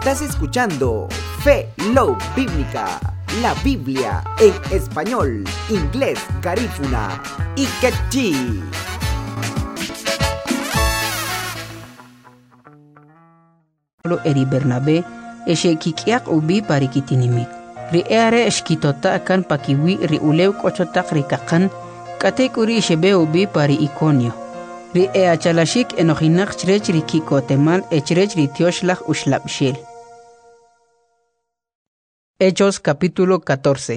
Estás escuchando Fe Love Bíblica, la Biblia en español, inglés, garífuna y quechí. Pablo eri Bernabé eshe kikiak ubi parikitinimik. Ri ere eshkitota kan pakiwi ri ulew kochotak rikakan katek uri shebe ubi pari Iconio. Ri achalashik enojinak chrech ri kikotemal echrech ri tioshlach ushlapshil. Hechos capítulo 14.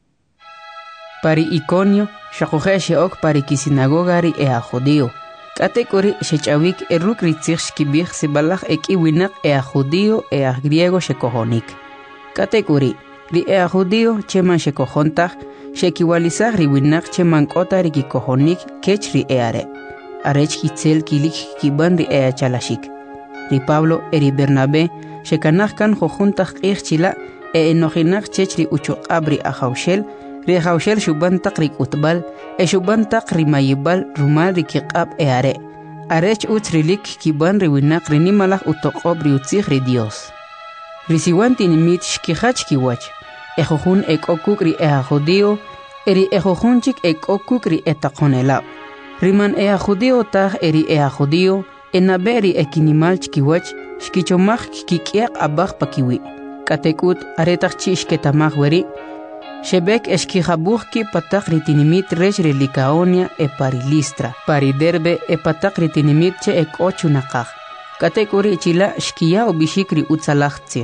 Pari Iconio shakuhe sheok pari kisinagoga ri judío. Katekuri shechawik eruk ritzich shkibich sibalach ekiwinak judío griego shekohonik. Katekuri ri judío cheman shekohontach shekiwalizach riwinak cheman kota ri kikohonik kech ri are. Arech kitzel kilik kiban ri chalashik. Ri Pablo eri Bernabé shekanach kan jojuntach chila enojinak chech ri uchuqabri ajawshel ri hawshel shubantak ri utbal shubantak ri mayibal rumal ri kiqab are arech utrilik kiban ri winak ri nimalach utoqob ri utzich ri Dios ri siwanti nimit shkihach kiwach ejojun ekokuk ri judío eri ejojunchik ekokuk ri etaqonela riman judío taj eri judío enabe ri ekinimal chkiwach shkichomach kikiaq abaj pakiwi katekut aretach chishketamach weri Shebek eskijabuhki patak ritinimit rech Licaonia pari Listra, pari Derbe patak ritinimit che ochunakaj. Katekuri chila shkia ubishikri utzalachtzich.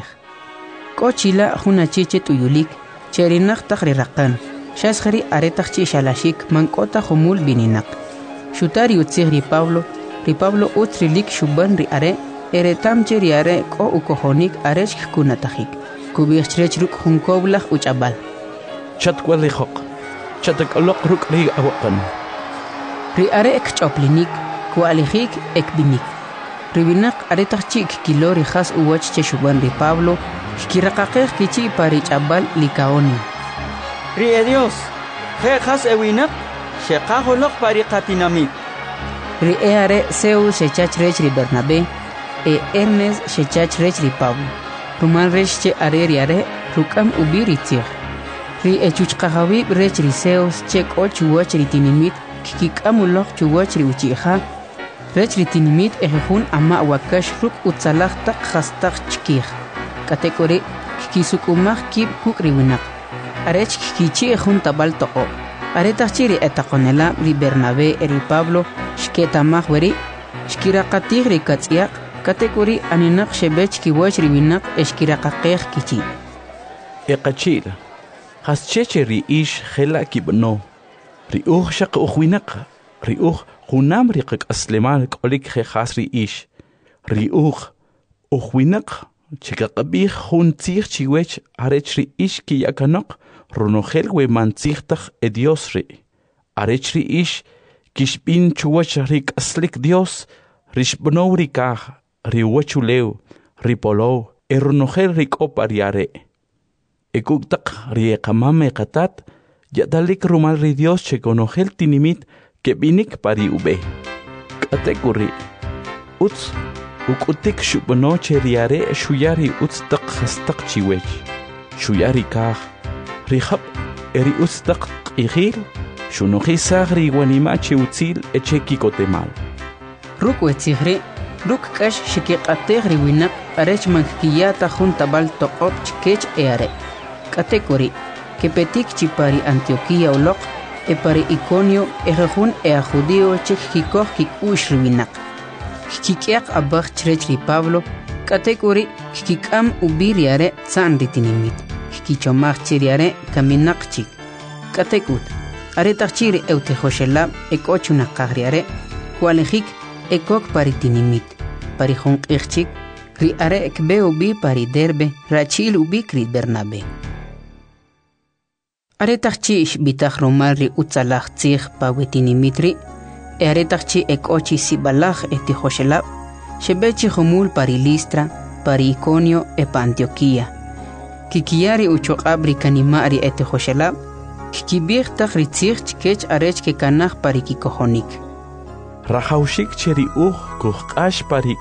Kochila hunachiche tuyulik, cherinach rirakan. Shaskhari aretach chishalashik mankota humul bininak. Shutari utzich ri Pablo utrilik shuban ri are, eretamche ri are ko ukohonik arech kunatajik. Kubichrech ruk hunkoblach uchabal. Chatkwalihok, chatakalok rukri awakan. Ri are ek choplinik, kualihik ek binik. Ribinak aretach chik kilori has uwach cheshuban ri Pablo, shkirakakeh kichi pari chabal Licaonia. Ri Dios, he has ewinak, shekaholok pari katinamit. Ri are Zeus shechachrech ri Bernabé, Ernest shechachrech ri Pablo. Rumal rech che are ri are, rukam ubiri tzich. Ri echuchqahawi rech ri Zeus chek chuwach ri tinimit kikikamulok chuwach ri uchiha rech ri tinimit ejejun ama wakash ruk utzalach tak khastach chkih katekori kikisukumach kib kuk ri winak arech kikichi ejun tabal toqo aretach ri etaqonela ri Bernabé ri Pablo shketamach weri shkiraqatih ri katziaq katekori aninak shebech kiwach ri winak eshkiraqaqeh kichi Eqachil Hascheche ri ish khela kibno ri shaq ukhwinak ri khunam ri qak asleman kolik khas ri ish ri ukhwinak chika qabih khun tzich chiwech arech ri ish ki yakanok runokhel we mantzich Dios ri arech ri ish kishbin chuwach ri aslik Dios rishbno ri ka ri wachulew ri polo runokhel ri kopariare Ekuktak riekamame katat, yadalik rumal ri Dios che conogel tinimit que binik pari ube. Katekuri, utz, ukutik shubanoche riare shuyari utztak hastak chiwech. Shuyari kah, rihab eri utztak ihil, shunojisag riwanimache utzil echeki kotemal. Ruk wetzihri, ruk kash shikikateh riwinak arech mankiyata juntabal toqop chkech eare. Katekori, que petik chipari Antioquía olok, pari Iconio, ejejun judío chekikoj kikush riwinak. Kikiak abach chrech ri Pablo, katekori, kikam ubiriare tzan ritinimit. Kikichomach chiriare kaminak chik. Katekut, aretach chiri eutejoshelab ekochunakagriare, kualejik ekok paritinimit. Pari jonkichik, ri are ekbe ubi pari Derbe, rachil ubik ri Bernabé. Aretachchi bitach romal ri utzalach tzich pawetinimitri, aretachchi ekochi sibalach etihoshelab, shebechi homul pari Listra, pari Iconio pa Antioquía. Kikiari uchoqabri kanimari etihoshelab, kikibich tach ri tzich chkech arech ke kanach pari kikohonik. Rajaushik cheri kuhqash pari